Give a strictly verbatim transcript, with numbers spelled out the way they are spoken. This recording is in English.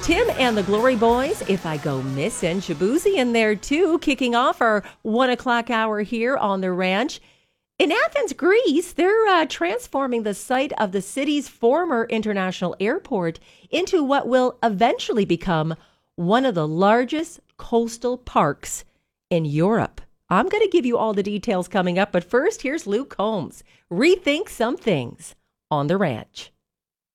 Tim and the Glory Boys, If I Go Missin', Shabuzi in there too, kicking off our one o'clock hour here on the ranch. In Athens, Greece, they're uh, transforming the site of the city's former international airport into what will eventually become one of the largest coastal parks in Europe. I'm going to give you all the details coming up, but first, here's Luke Combs. Rethink some things on the ranch.